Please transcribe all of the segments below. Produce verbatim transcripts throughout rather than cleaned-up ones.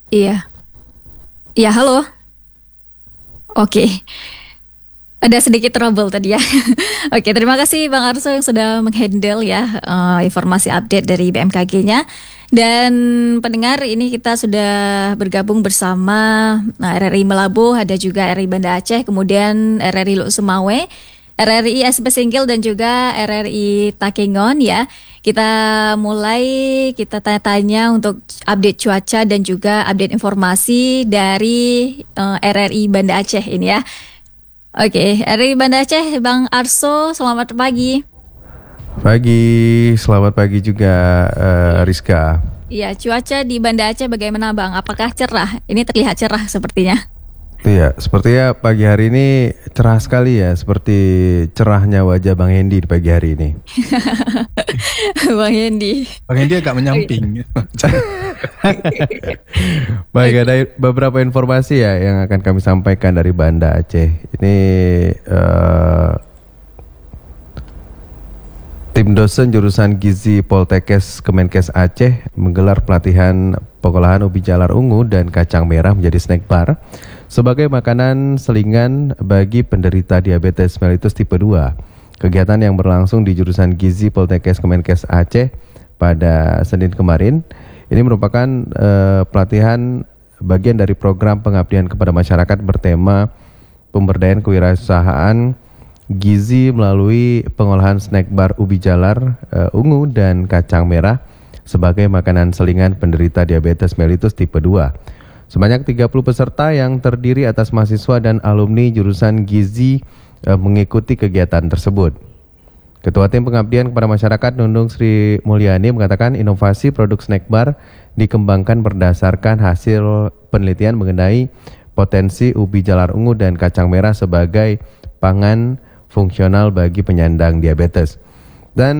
Iya. Iya, halo. Oke. Ada sedikit trouble tadi ya. Oke, terima kasih Bang Arso yang sudah menghandle ya eh, informasi update dari B M K G-nya. Dan pendengar, ini kita sudah bergabung bersama nah, R R I Melabuh, ada juga R R I Banda Aceh, kemudian R R I Luk Sumawe, R R I S B Singgil dan juga R R I Takengon ya. Kita mulai kita tanya-tanya untuk update cuaca dan juga update informasi dari eh, R R I Banda Aceh ini ya. Oke, R R I Banda Aceh, Bang Arso, selamat pagi. Pagi, selamat pagi juga uh, Rizka. Iya, cuaca di Banda Aceh bagaimana Bang? Apakah cerah? Ini terlihat cerah sepertinya. Iya, sepertinya pagi hari ini cerah sekali ya, seperti cerahnya wajah Bang Hendy di pagi hari ini. Bang Hendy. Bang Hendy agak menyamping. Baik, ada beberapa informasi ya yang akan kami sampaikan dari Banda Aceh. Ini uh, tim dosen jurusan Gizi Poltekkes Kemenkes Aceh menggelar pelatihan pengolahan ubi jalar ungu dan kacang merah menjadi snack bar sebagai makanan selingan bagi penderita diabetes mellitus tipe dua. Kegiatan yang berlangsung di jurusan Gizi Poltekkes Kemenkes Aceh pada Senin kemarin ini merupakan uh, pelatihan bagian dari program pengabdian kepada masyarakat bertema pemberdayaan kewirausahaan gizi melalui pengolahan snack bar ubi jalar, uh, ungu dan kacang merah sebagai makanan selingan penderita diabetes mellitus tipe dua. Sebanyak tiga puluh peserta yang terdiri atas mahasiswa dan alumni jurusan gizi uh, mengikuti kegiatan tersebut. Ketua Tim Pengabdian kepada Masyarakat Nundung Sri Mulyani mengatakan inovasi produk snack bar dikembangkan berdasarkan hasil penelitian mengenai potensi ubi jalar ungu dan kacang merah sebagai pangan fungsional bagi penyandang diabetes. Dan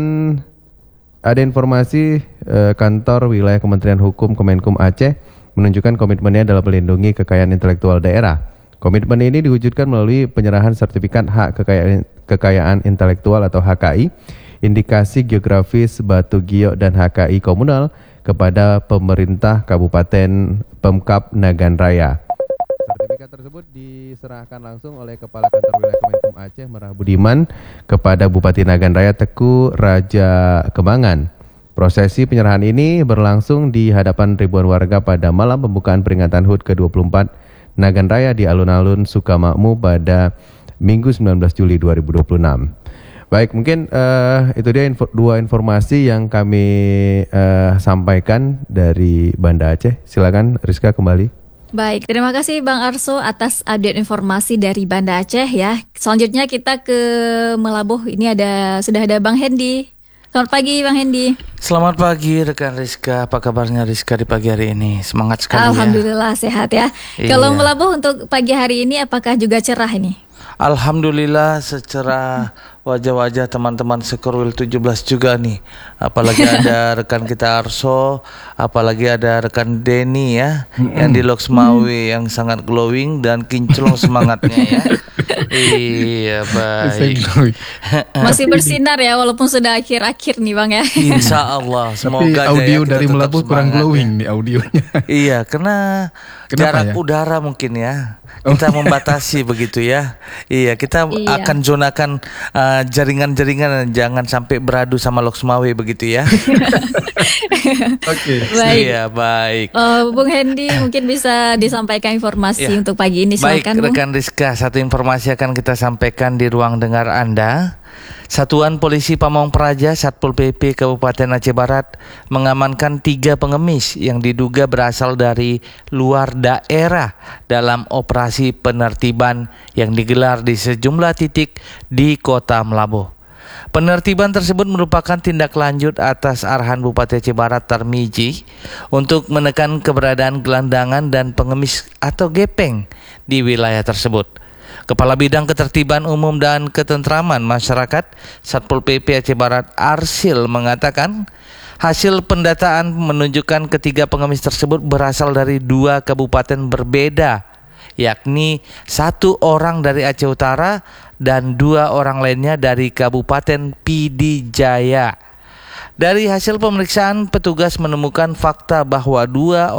ada informasi eh, kantor wilayah Kementerian Hukum Kemenkum Aceh menunjukkan komitmennya dalam melindungi kekayaan intelektual daerah. Komitmen ini diwujudkan melalui penyerahan sertifikat hak kekayaan, kekayaan intelektual atau H K I, indikasi geografis Batu Giyok dan H K I komunal kepada pemerintah Kabupaten Pemkab Nagan Raya. Sertifikat tersebut diserahkan langsung oleh Kepala Kantor Wilayah Kemenkum Aceh Merah Budiman kepada Bupati Nagan Raya Teku Raja Kembangan. Prosesi penyerahan ini berlangsung di hadapan ribuan warga pada malam pembukaan peringatan H U D ke dua puluh empat Nagan Raya di alun-alun Sukamakmur pada Minggu sembilan belas Juli dua ribu dua puluh enam. Baik, mungkin uh, itu dia info, dua informasi yang kami uh, sampaikan dari Banda Aceh. Silakan Rizka kembali. Baik, terima kasih Bang Arso atas update informasi dari Banda Aceh ya. Selanjutnya kita ke Melabuh. Ini ada sudah ada Bang Hendy. Selamat pagi Bang Hendy. Selamat pagi rekan Rizka. Apa kabarnya Rizka di pagi hari ini? Semangat sekali. Alhamdulillah ya. Sehat ya. Iya. Kalau Melabuh untuk pagi hari ini apakah juga cerah ini? Alhamdulillah secerah wajah-wajah teman-teman Sekorwil tujuh belas juga nih. Apalagi ada rekan kita Arso, apalagi ada rekan Denny ya, yang di Lok Sumawe yang sangat glowing dan kinclong semangatnya ya. Iya baik. Masih bersinar ya walaupun sudah akhir-akhir nih Bang ya. Insya Allah. Tapi Semoga audio ya, dari Melabuh kurang glowing ya. nih audionya. Iya, karena Kenapa jarak ya? udara mungkin ya. Kita membatasi begitu ya. Iya, kita Iya. akan zonakan uh, jaringan-jaringan jangan sampai beradu sama Lok Sumawe begitu ya. Oke. Baik. Iya, baik. Uh, Bung Hendy mungkin bisa disampaikan informasi Ya. untuk pagi ini. Baik, Silakan Bung. rekan Rizka, satu informasi akan kita sampaikan di ruang dengar Anda. Satuan Polisi Pamong Praja Satpol P P Kabupaten Aceh Barat mengamankan tiga pengemis yang diduga berasal dari luar daerah dalam operasi penertiban yang digelar di sejumlah titik di Kota Melabuh. Penertiban tersebut merupakan tindak lanjut atas arahan Bupati Aceh Barat Tarmizi untuk menekan keberadaan gelandangan dan pengemis atau gepeng di wilayah tersebut. Kepala Bidang Ketertiban Umum dan Ketentraman Masyarakat Satpol P P Aceh Barat Arsil mengatakan hasil pendataan menunjukkan ketiga pengemis tersebut berasal dari dua kabupaten berbeda, yakni satu orang dari Aceh Utara dan dua orang lainnya dari Kabupaten Pidijaya. Dari hasil pemeriksaan, petugas menemukan fakta bahwa dua